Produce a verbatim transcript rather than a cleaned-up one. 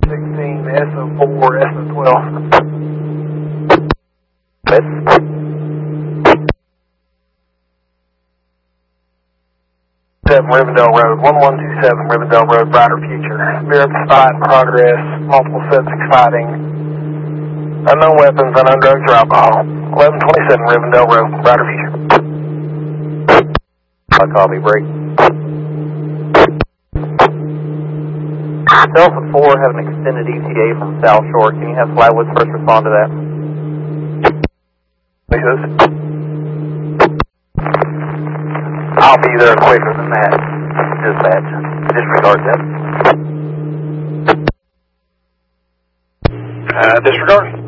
sixteen, S O four, S O twelve. seven Rivendell Road, one one two seven Rivendell Road, brighter future. Mirror fight in progress, multiple subjects fighting. Unknown weapons, unknown drugs or alcohol. eleven twenty-seven Rivendell Road, brighter future. I copy, break. Delta four have an extended E T A from South Shore. Can you have Flatwoods first respond to that? Yes. I'll be there quicker than that. Dispatch. Disregard that. Uh, disregard.